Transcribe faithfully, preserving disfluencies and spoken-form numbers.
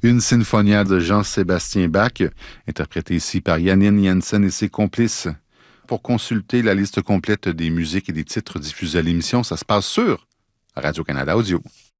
une sinfonia de Jean-Sébastien Bach, interprétée ici par Janine Jensen et ses complices. Pour consulter la liste complète des musiques et des titres diffusés à l'émission, ça se passe sur Radio-Canada Audio.